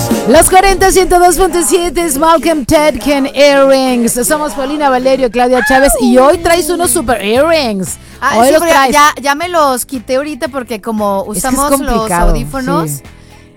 Los 40 102.7, Malcolm Tedken Earrings. Somos Paulina Valerio, Claudia Chávez y hoy traes unos super earrings. Hoy sí, los traes. Ya me los quité ahorita porque como usamos los audífonos. Sí.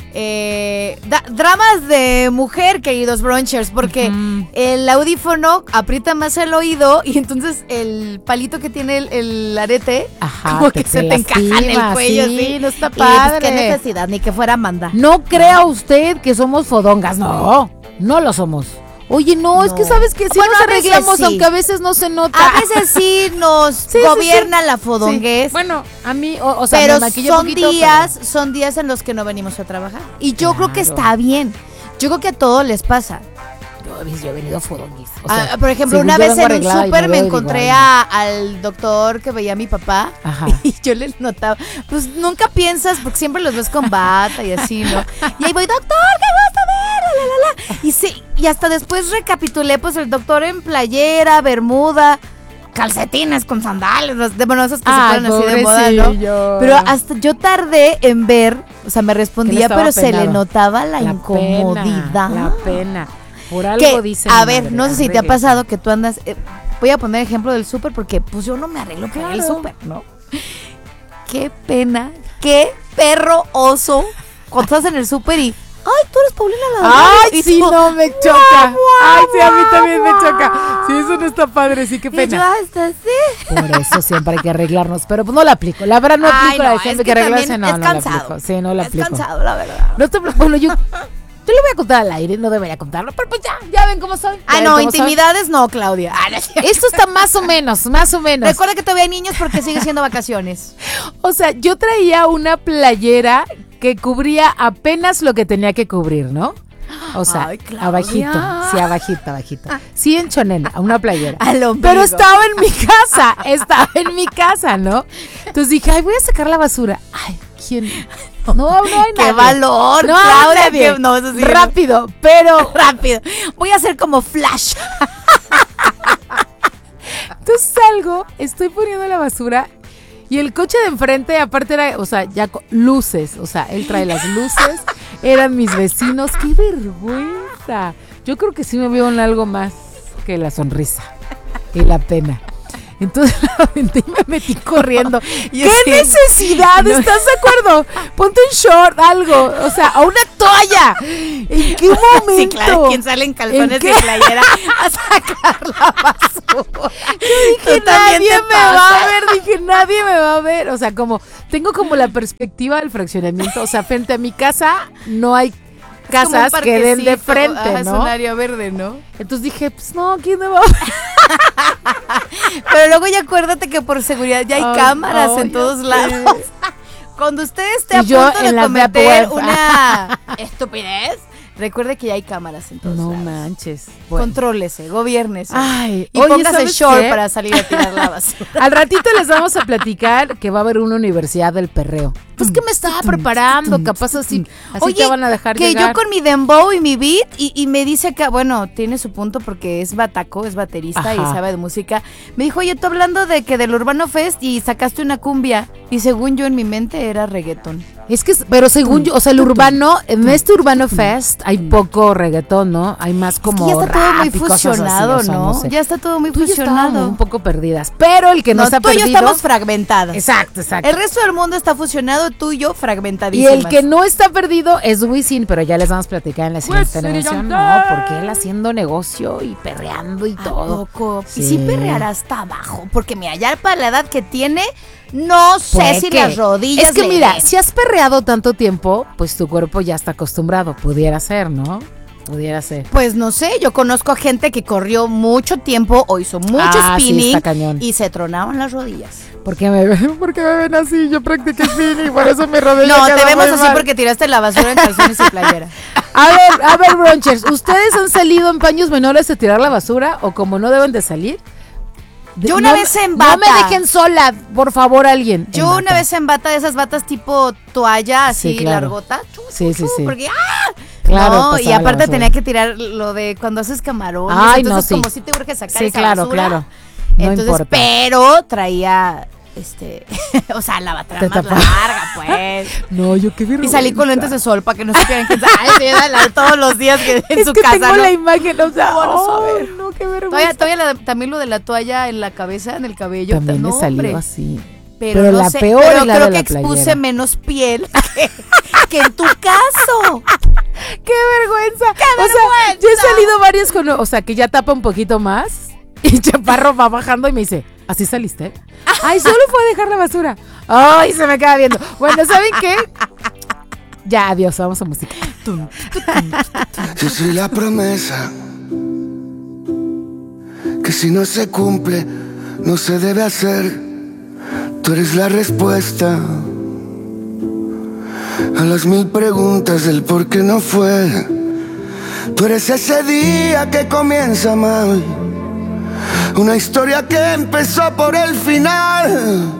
Dramas de mujer, queridos brunchers, porque el audífono aprieta más el oído y entonces el palito que tiene el arete, como que se te encaja en el cuello. Sí, no está padre. Pues, qué necesidad, ni que fuera Amanda. No crea usted que somos fodongas, no lo somos. Oye, no, es que sabes que sí nos arreglamos, sí, aunque a veces no se nota. A veces sí nos gobierna la fodonguez. Sí. Bueno, a mí, o sea, pero me maquillo poquito, son días en los que no venimos a trabajar. Y yo creo que está bien. Yo creo que a todos les pasa. Yo he venido fodonguis. Por ejemplo, una vez en un súper me encontré al doctor que veía a mi papá. Ajá. Y yo les notaba, pues nunca piensas, porque siempre los ves con bata y así, ¿no? Y ahí voy, doctor, qué gusto verlo, Y sí, y hasta después recapitulé, pues el doctor en playera, bermuda, calcetines con sandales, bueno, esas que se ponen así de moda, ¿no? Pero hasta yo tardé en ver, o sea, me respondía, pero se le notaba la incomodidad. La pena. Por algo dicen. A ver, no sé si te ha pasado que tú andas. Voy a poner ejemplo del súper porque pues yo no me arreglo para el súper, ¿no? Qué pena, qué perro oso cuando estás en el súper y ay, tú eres Paulina la Ay, sí, no, me choca. Ay, sí, a mí también me choca. Sí, eso no está padre, sí, qué pena. Y yo hasta sí. Por eso siempre hay que arreglarnos, pero pues no la aplico. La verdad no aplico la de siempre que arreglarse, no la aplico. Sí, no la aplico. Es cansado, la verdad. No te, bueno, yo le voy a contar al aire, no debería contarlo, pero pues ya ven cómo soy. No, intimidades no, Claudia. Esto está más o menos. Recuerda que todavía hay niños porque sigue siendo vacaciones. O sea, yo traía una playera que cubría apenas lo que tenía que cubrir, ¿no? O sea, abajito. Sí, en chonena, una playera. Pero estaba en mi casa, ¿no? Entonces dije, ay, voy a sacar la basura. Ay, ¿quién? No hay nada. ¡Qué valor, no, Claudia! No, eso sí, rápido. Voy a hacer como Flash. Entonces salgo, estoy poniendo la basura y el coche de enfrente, aparte era, o sea, ya luces, o sea, él trae las luces, eran mis vecinos. ¡Qué vergüenza! Yo creo que sí me vio en algo más que la sonrisa y la pena. Entonces la aventé y me metí corriendo. ¿Qué necesidad? ¿Estás de acuerdo? Ponte un short, algo, o sea, a una toalla. ¿En qué momento? Sí, claro, ¿quién sale en calzones de playera a sacar la basura? Yo dije, nadie me va a ver. O sea, como, tengo como la perspectiva del fraccionamiento. O sea, frente a mi casa no hay casas que den de frente, ¿no? Es un área verde, ¿no? Entonces dije, pues no, ¿quién me va a ver? Pero luego ya acuérdate que por seguridad ya hay cámaras en todos lados. Cuando usted esté a punto de cometer una estupidez, recuerde que ya hay cámaras en todos lados. No manches. Bueno. Contrólese, gobiernese. Ay, y póngase short para salir a tirar la basura. Al ratito les vamos a platicar que va a haber una universidad del perreo. Pues que me estaba preparando, capaz así te van a dejar que llegar. Yo con mi dembow y mi beat y me dice que, bueno, tiene su punto porque es bataco, es baterista. Ajá. Y sabe de música. Me dijo, oye, tú hablando de que del Urbano Fest y sacaste una cumbia y según yo en mi mente era reggaetón. Es que, pero según yo, o sea, el urbano, en este Urbano Fest hay poco reggaetón, ¿no? Hay más como es que ya está todo muy fusionado, así, ¿no? Ya está todo muy fusionado. Un poco perdidas, pero el que no está perdido. Tú y yo estamos fragmentadas. Exacto. El resto del mundo está fusionado, tú y yo fragmentadísimas. Y el que no está perdido es Wisin, pero ya les vamos a platicar en la siguiente emisión. No, porque él haciendo negocio y perreando y todo. Poco. Sí. Y sí perreará hasta abajo, porque mira, ya para la edad que tiene, no sé si las rodillas. Es que mira, si has perreado tanto tiempo, pues tu cuerpo ya está acostumbrado. Pudiera ser, ¿no? Pudiera ser. Pues no sé, yo conozco a gente que corrió mucho tiempo o hizo mucho spinning y se tronaban las rodillas. ¿Por qué me ven así? Yo practiqué spinning, por eso mi rodilla no, te vemos así porque tiraste la basura en calzones y playera. A ver, brunchers, ¿ustedes han salido en paños menores a tirar la basura o como no deben de salir? Yo una vez en bata. No me dejen sola, por favor, alguien. Yo una vez en bata, de esas batas tipo toalla, así, sí, claro, largota. Sí. Porque, claro, no, y aparte tenía que tirar lo de cuando haces camarones. Ay, entonces, no, sí. como si te urge sacar esa basura. Claro. No entonces, importa. Pero traía o sea, la batería más larga, pues. No, yo qué vergüenza. Y salí con lentes de sol para que no supieran que todos los días que en su casa. Tengo la imagen, o sea, no, qué vergüenza. Todavía también lo de la toalla en la cabeza, en el cabello. También me salió así. Pero no sé, peor pero creo que expuse menos piel que en tu caso. ¡Qué vergüenza! O sea, yo he salido varios con, o sea, que ya tapa un poquito más. Y Chaparro va bajando y me dice, ¿así saliste? Ay, solo fue a dejar la basura. Ay, se me queda viendo. Bueno, ¿saben qué? Ya, adiós, vamos a música. Yo soy la promesa que si no se cumple, no se debe hacer. Tú eres la respuesta a las 1000 preguntas del por qué no fue. Tú eres ese día que comienza mal, una historia que empezó por el final.